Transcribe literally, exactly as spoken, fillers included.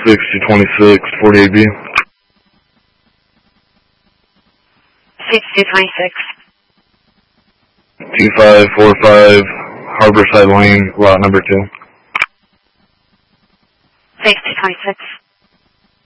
sixty twenty-six, forty-eight B. sixty twenty-six. two five four five, Harborside Lane, lot number two. sixty twenty-six.